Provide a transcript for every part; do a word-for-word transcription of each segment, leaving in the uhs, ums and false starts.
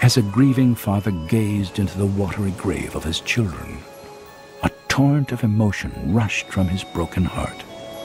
as a grieving father gazed into the watery grave of his children. A torrent of emotion rushed from his broken heart.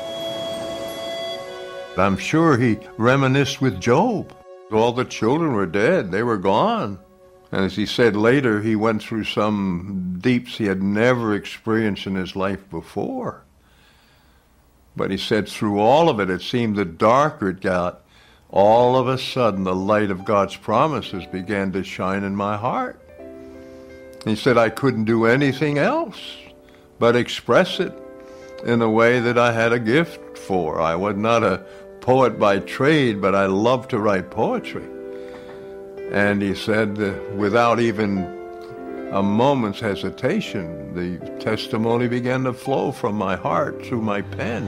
I'm sure he reminisced with Job. All the children were dead. They were gone. And as he said later, he went through some deeps he had never experienced in his life before. But he said through all of it, it seemed the darker it got, all of a sudden the light of God's promises began to shine in my heart. He said I couldn't do anything else but express it in a way that I had a gift for. I was not a poet by trade, but I loved to write poetry. And he said, uh, without even a moment's hesitation, the testimony began to flow from my heart through my pen.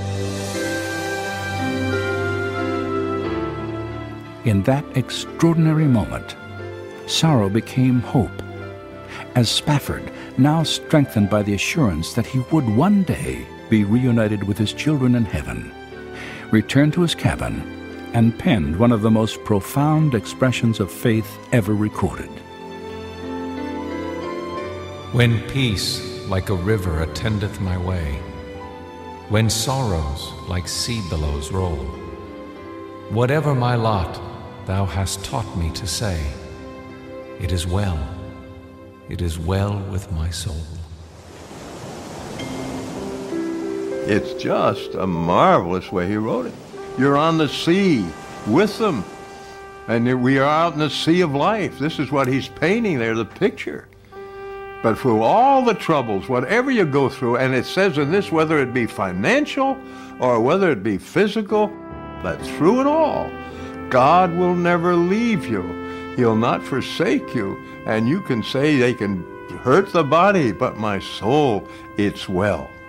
In that extraordinary moment, sorrow became hope, as Spafford, now strengthened by the assurance that he would one day be reunited with his children in heaven, returned to his cabin and penned one of the most profound expressions of faith ever recorded. When peace like a river attendeth my way, when sorrows like sea billows roll, whatever my lot, thou hast taught me to say, it is well, it is well with my soul. It's just a marvelous way he wrote it. You're on the sea with them, and we are out in the sea of life. This is what he's painting there, the picture. But through all the troubles, whatever you go through, and it says in this, whether it be financial or whether it be physical, but through it all, God will never leave you. He'll not forsake you. And you can say they can hurt the body, but my soul, it's well.